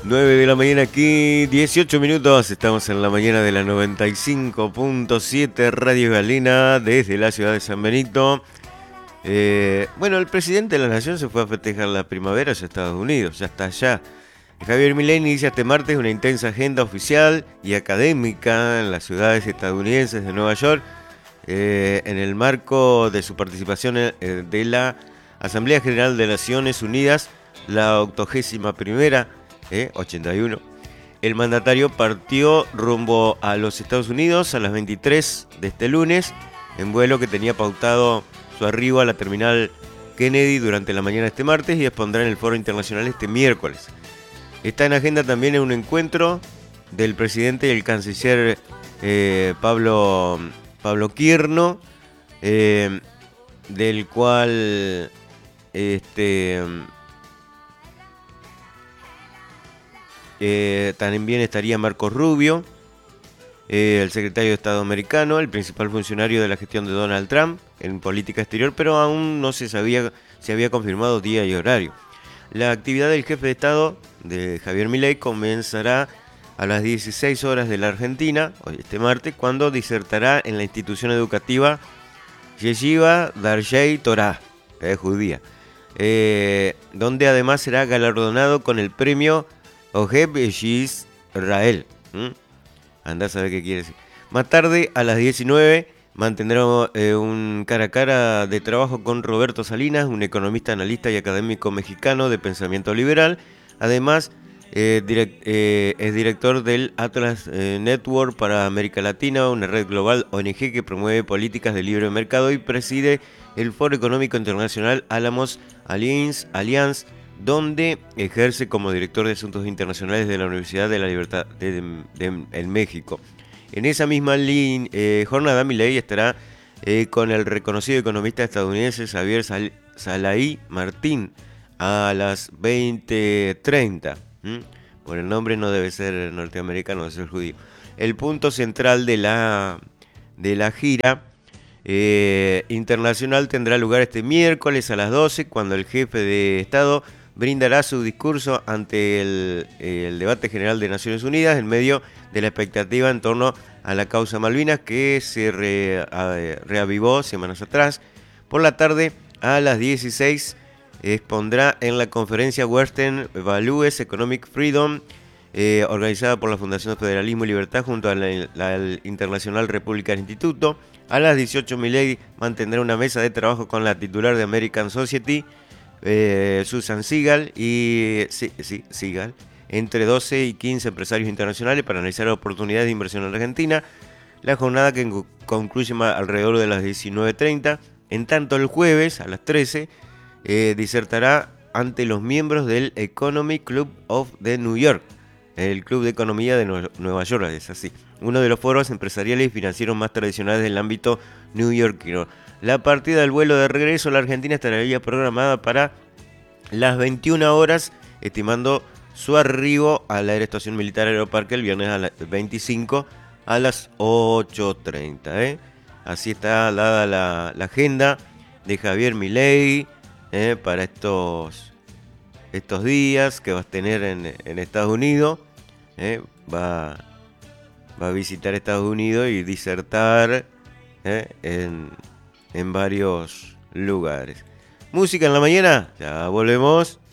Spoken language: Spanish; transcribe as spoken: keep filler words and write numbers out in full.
nueve de la mañana aquí, dieciocho minutos. Estamos en la mañana de la noventa y cinco punto siete Radio Galena desde la ciudad de San Benito. Eh, bueno, el presidente de la Nación se fue a festejar la primavera a Estados Unidos, ya está allá. Javier Milei inicia este martes una intensa agenda oficial y académica en las ciudades estadounidenses de Nueva York, eh, en el marco de su participación eh, de la Asamblea General de Naciones Unidas, la octogésima primera, eh, ochenta y uno. El mandatario partió rumbo a los Estados Unidos a las veintitrés de este lunes, en vuelo que tenía pautado su arribo a la terminal Kennedy durante la mañana de este martes y expondrá en el foro internacional este miércoles. Está en agenda también un encuentro del presidente y el canciller eh, Pablo, Pablo Quirno, eh, del cual este, eh, también estaría Marco Rubio, eh, el secretario de Estado americano, el principal funcionario de la gestión de Donald Trump en política exterior, pero aún no se sabía si había confirmado día y horario. La actividad del jefe de Estado, de Javier Milei, comenzará a las dieciséis horas de la Argentina, este martes, cuando disertará en la institución educativa Yeshiva Darshei Torah, que es judía, eh, donde además será galardonado con el premio Oheb Israel. ¿Mm? Andá a saber qué quiere decir. Más tarde, a las diecinueve, mantendrá eh, un cara a cara de trabajo con Roberto Salinas, un economista, analista y académico mexicano de pensamiento liberal. Además, eh, direct, eh, es director del Atlas eh, Network para América Latina, una red global O N G que promueve políticas de libre mercado y preside el Foro Económico Internacional Alamos Alliance, Alliance, donde ejerce como director de Asuntos Internacionales de la Universidad de la Libertad de, de, de, de México. En esa misma lin, eh, jornada, Milei estará eh, con el reconocido economista estadounidense Xavier Sal, Salaí Martín a las veinte treinta. ¿Mm? Por el nombre no debe ser norteamericano, debe ser judío. El punto central de la, de la gira eh, internacional tendrá lugar este miércoles a las doce, cuando el jefe de Estado brindará su discurso ante el, el debate general de Naciones Unidas en medio de la expectativa en torno a la causa Malvinas, que se re, a, reavivó semanas atrás. Por la tarde, a las dieciséis, expondrá en la conferencia Western Values Economic Freedom, eh, organizada por la Fundación Federalismo y Libertad junto al International Republican Instituto. A las dieciocho, Milei mantendrá una mesa de trabajo con la titular de American Society, Eh, Susan Segal, y sí, sí, Segal, entre doce y quince empresarios internacionales para analizar oportunidades de inversión en Argentina. La jornada que concluye alrededor de las diecinueve treinta. En tanto, el jueves a las trece eh, disertará ante los miembros del Economic Club of the New York, el Club de Economía de Nueva York, es así, uno de los foros empresariales y financieros más tradicionales del ámbito newyorkino. La partida del vuelo de regreso a la Argentina estaría programada para las veintiuna horas, estimando su arribo a la Aeroestación Militar Aeroparque el viernes a las veinticinco a las ocho treinta. ¿eh? Así está dada la, la agenda de Javier Milei ¿eh? para estos, estos días que va a tener en, en Estados Unidos. ¿eh? Va, va a visitar Estados Unidos y disertar ¿eh? en... en varios lugares. Música en la mañana, ya volvemos.